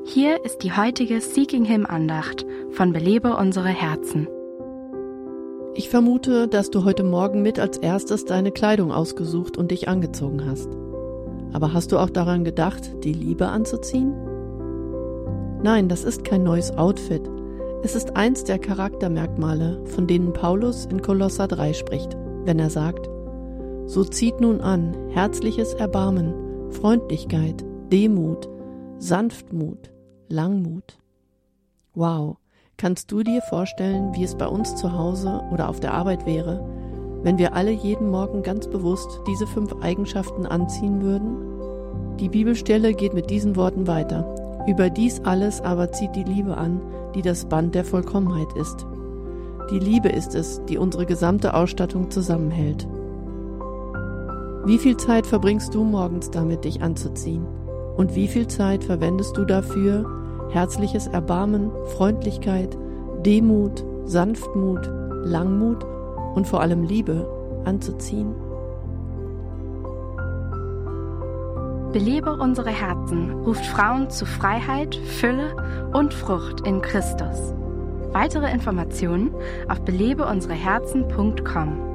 Hier ist die heutige Seeking Him Andacht von Belebe unsere Herzen. Ich vermute, dass du heute Morgen mit als erstes deine Kleidung ausgesucht und dich angezogen hast. Aber hast du auch daran gedacht, die Liebe anzuziehen? Nein, das ist kein neues Outfit. Es ist eins der Charaktermerkmale, von denen Paulus in Kolosser 3 spricht, wenn er sagt: So zieht nun an herzliches Erbarmen, Freundlichkeit, Demut, Sanftmut, Langmut. Wow, kannst du dir vorstellen, wie es bei uns zu Hause oder auf der Arbeit wäre, wenn wir alle jeden Morgen ganz bewusst diese 5 Eigenschaften anziehen würden? Die Bibelstelle geht mit diesen Worten weiter. Über dies alles aber zieht die Liebe an, die das Band der Vollkommenheit ist. Die Liebe ist es, die unsere gesamte Ausstattung zusammenhält. Wie viel Zeit verbringst du morgens damit, dich anzuziehen? Und wie viel Zeit verwendest du dafür, herzliches Erbarmen, Freundlichkeit, Demut, Sanftmut, Langmut und vor allem Liebe anzuziehen? Belebe unsere Herzen ruft Frauen zu Freiheit, Fülle und Frucht in Christus. Weitere Informationen auf belebeunsereherzen.com.